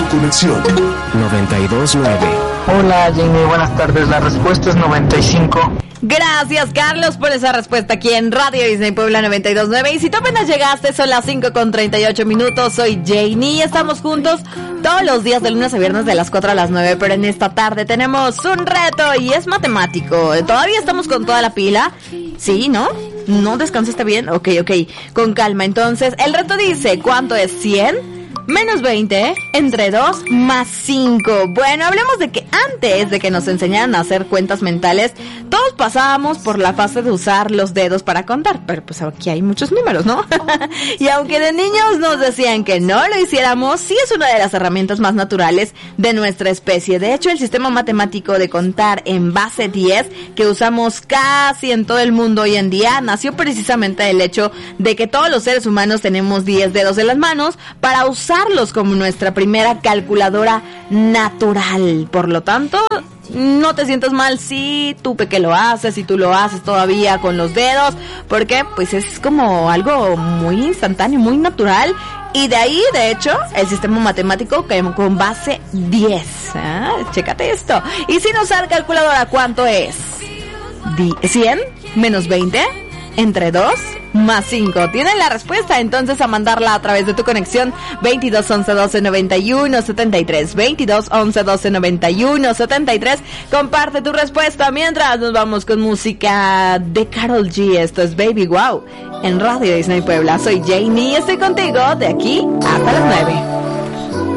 conexión. 92.9. Hola Jamie, buenas tardes. La respuesta es 95. Gracias, Carlos, por esa respuesta aquí en Radio Disney Puebla 92.9. Y si tú apenas llegaste, son las 5:38. Soy Janie y estamos juntos todos los días de lunes a viernes de las 4 a las 9. Pero en esta tarde tenemos un reto y es matemático. ¿Todavía estamos con toda la pila? Sí, ¿no? ¿No descansaste bien? Ok. Con calma. Entonces, el reto dice, ¿cuánto es 100? Menos 20 entre 2 más 5. Bueno, hablemos de que antes de que nos enseñaran a hacer cuentas mentales, todos pasábamos por la fase de usar los dedos para contar. Pero pues aquí hay muchos números, ¿no? Y aunque de niños nos decían que no lo hiciéramos, sí es una de las herramientas más naturales de nuestra especie. De hecho, el sistema matemático de contar en base 10, que usamos casi en todo el mundo hoy en día, nació precisamente del hecho de que todos los seres humanos tenemos 10 dedos en las manos para usarlos como nuestra primera calculadora natural. Por lo tanto, no te sientas mal si tú que lo haces, si tú lo haces todavía con los dedos, porque pues es como algo muy instantáneo, muy natural. Y de ahí, de hecho, el sistema matemático con base 10. Chécate esto. Y sin usar calculadora, ¿cuánto es? 100 menos 20 entre 2 más 5. Tienen la respuesta, entonces a mandarla a través de tu conexión 22 11 12 91 73, 22 11 12 91 73. Comparte tu respuesta mientras nos vamos con música de Karol G. Esto es Baby Wow en Radio Disney Puebla. Soy Jamie y estoy contigo de aquí hasta las 9.